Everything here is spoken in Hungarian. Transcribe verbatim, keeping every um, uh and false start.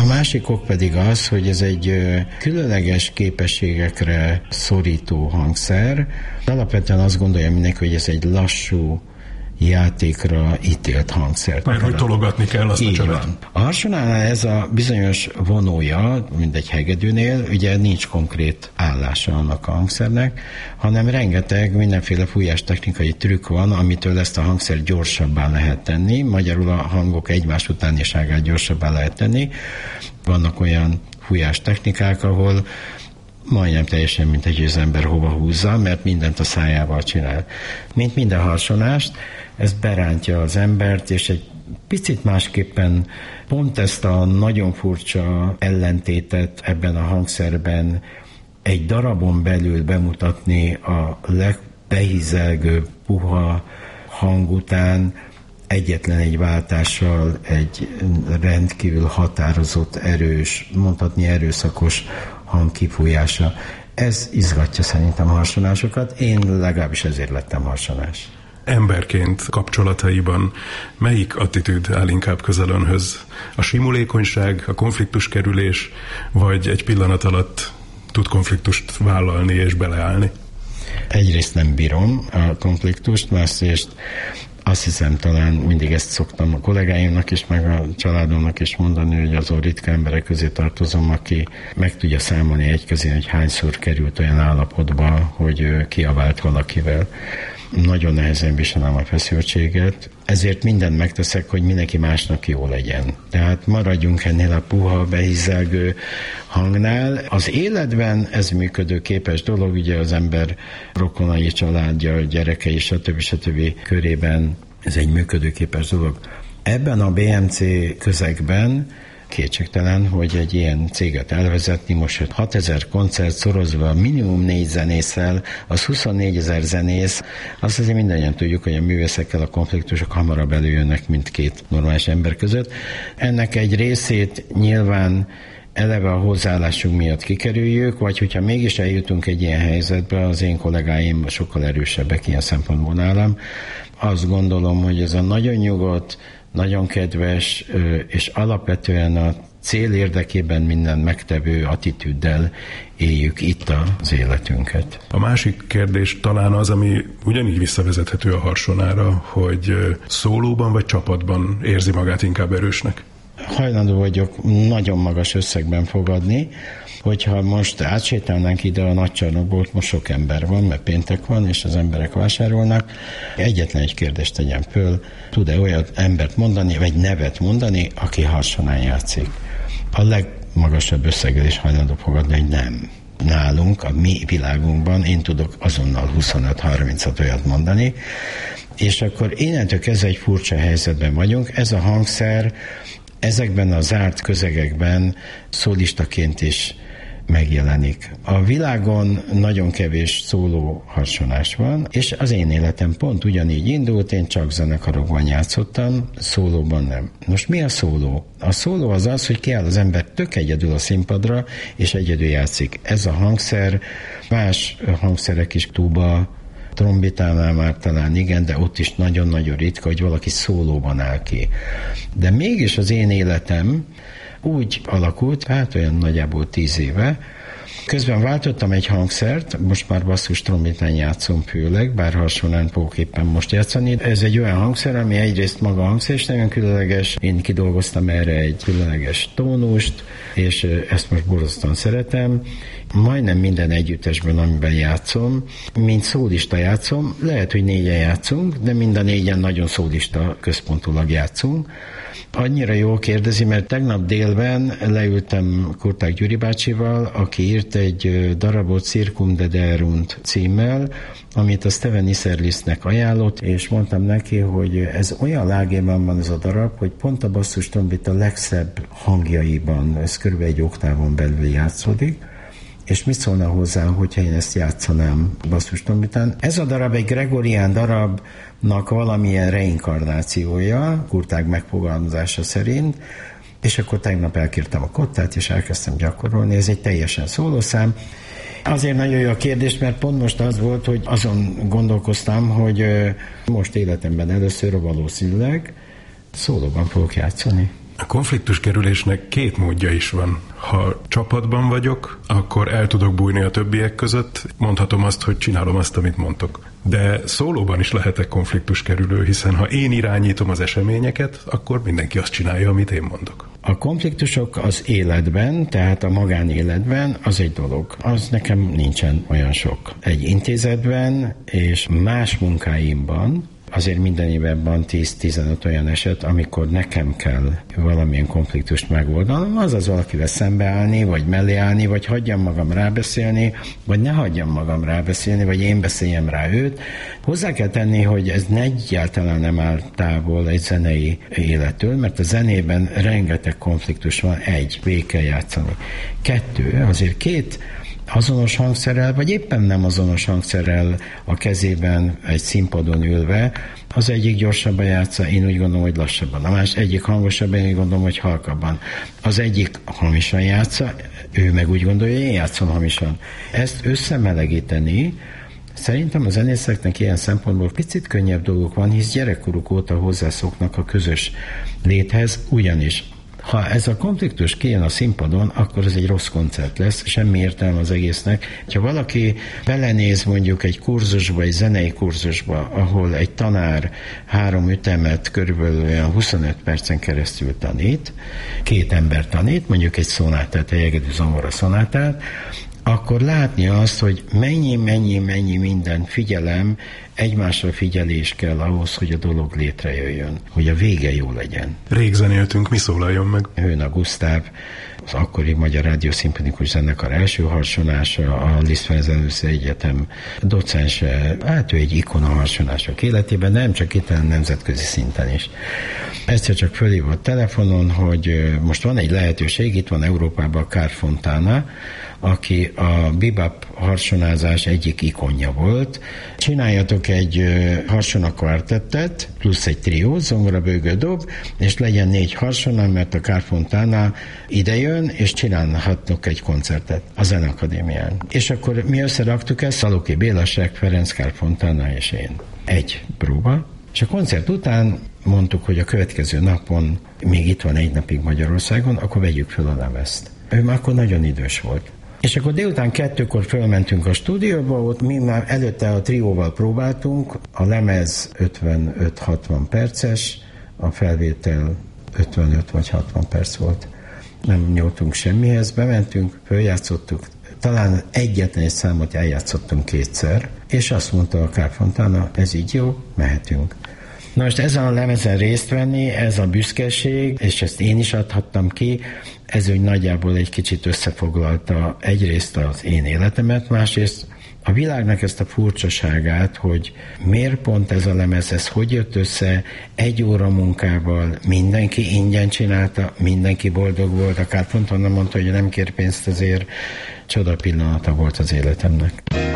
A másik ok pedig az, hogy ez egy különleges képességekre szorító hangszer. Alapvetően azt gondolja mindenki, hogy ez egy lassú játékra ítélt hangszer. Mert hogy tologatni kell azt. Így a csövet. Van. A harsonánál ez a bizonyos vonója, mint egy hegedűnél, ugye nincs konkrét állása annak a hangszernek, hanem rengeteg mindenféle fújástechnikai trükk van, amitől ezt a hangszer gyorsabbá lehet tenni, magyarul a hangok egymás utániságát gyorsabbá lehet tenni. Vannak olyan fújástechnikák, ahol majdnem teljesen mint egy az ember hova húzza, mert mindent a szájával csinál. Mint minden harsonást, ez berántja az embert, és egy picit másképpen pont ezt a nagyon furcsa ellentétet ebben a hangszerben egy darabon belül bemutatni a legbehizelgőbb puha hang után egyetlen egy váltással egy rendkívül határozott, erős, mondhatni erőszakos hang kifújása. Ez izgatja szerintem a harsonásokat. Én legalábbis ezért lettem harsonás. Emberként kapcsolataiban melyik attitűd áll inkább közel önhöz? A simulékonyság, a konfliktuskerülés, vagy egy pillanat alatt tud konfliktust vállalni és beleállni? Egyrészt nem bírom a konfliktust, másrészt azt hiszem, talán mindig ezt szoktam a kollégáimnak is, meg a családomnak is mondani, hogy azon ritka emberek közé tartozom, aki meg tudja számolni egy közé, hogy hányszor került olyan állapotba, hogy kiabált valakivel. Nagyon nehezen viselem a feszültséget, ezért mindent megteszek, hogy mindenki másnak jó legyen. Tehát maradjunk ennél a puha, behizelgő hangnál. Az életben ez működőképes dolog, ugye az ember rokonai, családja, gyerekei, stb. stb. Körében ez egy működőképes dolog. Ebben a bé em cé közegben kétségtelen, hogy egy ilyen céget elvezetni, most hatezer koncert szorozva minimum négy zenészel, az huszonnégyezer zenész, azt azért mindannyian tudjuk, hogy a művészekkel a konfliktusok hamarabb előjönnek, mint két normális ember között. Ennek egy részét nyilván eleve a hozzáállásunk miatt kikerüljük, vagy hogyha mégis eljutunk egy ilyen helyzetbe, az én kollégáim sokkal erősebbek ilyen szempontból nálam. Azt gondolom, hogy ez a nagyon nyugodt, nagyon kedves, és alapvetően a cél érdekében minden megtevő attitűddel éljük itt az életünket. A másik kérdés talán az, ami ugyanígy visszavezethető a harsonára, hogy szólóban vagy csapatban érzi magát inkább erősnek? Hajlandó vagyok nagyon magas összegben fogadni, hogyha most átsétálnánk ide a nagycsarnokból, most sok ember van, mert péntek van, és az emberek vásárolnak. Egyetlen egy kérdést tegyem föl, tud-e olyan embert mondani, vagy nevet mondani, aki harsonán játszik? A legmagasabb összeggel is hajlandó fogadni, hogy nem. Nálunk, a mi világunkban én tudok azonnal huszonöt-harmincat olyat mondani, és akkor innentől kezdve egy furcsa helyzetben vagyunk. Ez a hangszer ezekben a zárt közegekben szólistaként is megjelenik. A világon nagyon kevés szóló harsonás van, és az én életem pont ugyanígy indult, én csak zenekarokban játszottam, szólóban nem. Most mi a szóló? A szóló az az, hogy kiáll az ember tök egyedül a színpadra, és egyedül játszik. Ez a hangszer, más hangszerek is, tuba, trombitánál már talán igen, de ott is nagyon-nagyon ritka, hogy valaki szólóban áll ki. De mégis az én életem úgy alakult, hát olyan nagyjából tíz éve, közben váltottam egy hangszert, most már basszus trombitán játszom főleg, bár harsonán fogok éppen most játszani. Ez egy olyan hangszer, ami egyrészt maga a hangszer is nagyon különleges, én kidolgoztam erre egy különleges tónust, és ezt most borzasztóan szeretem. Majdnem minden együttesben, amiben játszom, mint szólista játszom, lehet, hogy négyen játszunk, de mind a négyen nagyon szólista központulag játszunk. Annyira jól kérdezi, mert tegnap délben leültem Kurták Gyuri bácsival, aki írt egy darabot Circum de Derunt címmel, amit a Steven Isserlisnek ajánlott, és mondtam neki, hogy ez olyan lágében van ez a darab, hogy pont a basszus trombita legszebb hangjaiban, ez körülbelül egy oktávon belül játszódik, és mit szólna hozzá, hogyha én ezt játszanám basszus trombitán. Ez a darab egy gregorián darabnak valamilyen reinkarnációja, Kurták megfogalmazása szerint, és akkor tegnap elkértem a kottát, és elkezdtem gyakorolni. Ez egy teljesen szólószám. Azért nagyon jó a kérdés, mert pont most az volt, hogy azon gondolkoztam, hogy most életemben először valószínűleg szólóban fogok játszani. A konfliktus kerülésnek két módja is van. Ha csapatban vagyok, akkor el tudok bújni a többiek között, mondhatom azt, hogy csinálom azt, amit mondtok. De szólóban is lehetek konfliktus kerülő, hiszen ha én irányítom az eseményeket, akkor mindenki azt csinálja, amit én mondok. A konfliktusok az életben, tehát a magánéletben az egy dolog. Az nekem nincsen olyan sok. Egy intézetben és más munkáimban azért minden évben van tíz-tizenöt olyan eset, amikor nekem kell valamilyen konfliktust megoldanom, azaz valakivel szembeállni, vagy mellé állni, vagy hagyjam magam rábeszélni, vagy ne hagyjam magam rábeszélni, vagy én beszéljem rá őt. Hozzá kell tenni, hogy ez egyáltalán nem áll távol egy zenei élettől, mert a zenében rengeteg konfliktus van. Egy, végig kell játszani. Kettő, azért két azonos hangszerrel, vagy éppen nem azonos hangszerrel a kezében egy színpadon ülve, az egyik gyorsabban játsza, én úgy gondolom, hogy lassabban. A más egyik hangosabban, én úgy gondolom, hogy halkabban. Az egyik hamisan játsza, ő meg úgy gondolja, hogy én játszom hamisan. Ezt összemelegíteni, szerintem a zenészeknek ilyen szempontból picit könnyebb dolgok van, hisz gyerekkoruk óta hozzászoknak a közös léthez, ugyanis ha ez a konfliktus kijön a színpadon, akkor ez egy rossz koncert lesz, semmi értelme az egésznek. Ha valaki belenéz mondjuk egy kurzusba, egy zenei kurzusba, ahol egy tanár három ütemet körülbelül olyan huszonöt percen keresztül tanít, két ember tanít, mondjuk egy szonátát, egy egedű zongora szonátát, akkor látni azt, hogy mennyi, mennyi, mennyi minden figyelem, egymásra figyelés kell ahhoz, hogy a dolog létrejöjjön, hogy a vége jó legyen. Rég zenéltünk, mi szólaljon meg? Hőna Gusztáv, az akkori Magyar Rádiószimfonikus Zenekar első harsonása, a Liszt Ferenc Zeneszerző Egyetem docense, hát ő egy ikona harsonások életében, nem csak itt, hanem nemzetközi szinten is. Egyszer csak fölhívott telefonon, hogy most van egy lehetőség, itt van Európában Carl Fontana, aki a bebop harsonázás egyik ikonja volt. Csináljatok egy harsona kvartettet, plusz egy trió, zongora, bőgő, dob, és legyen négy harsona, mert a Carl Fontana idejön, és csinálhatnak egy koncertet a Zeneakadémián. És akkor mi összeraktuk ezt, Szalóki Béla, Srek Ferenc, Carl Fontana és én. Egy próba. És a koncert után mondtuk, hogy a következő napon, még itt van egy napig Magyarországon, akkor vegyük fel a lemezt. Ő már akkor nagyon idős volt. És akkor délután kettőkor fölmentünk a stúdióba, ott mi már előtte a trióval próbáltunk, a lemez ötvenöt-hatvan perces, a felvétel ötvenöt vagy hatvan perc volt. Nem nyúltunk semmihez, bementünk, följátszottuk, talán egyetlen egy számot eljátszottunk kétszer, és azt mondta a Carl Fontana, ez így jó, mehetünk. Na most ezen a lemezen részt venni, ez a büszkeség, és ezt én is adhattam ki, ez úgy nagyjából egy kicsit összefoglalta egyrészt az én életemet, másrészt a világnak ezt a furcsaságát, hogy miért pont ez a lemez, ez hogy jött össze, egy óra munkával, mindenki ingyen csinálta, mindenki boldog volt, akár pont onnan mondta, hogy nem kér pénzt, azért csoda pillanata volt az életemnek.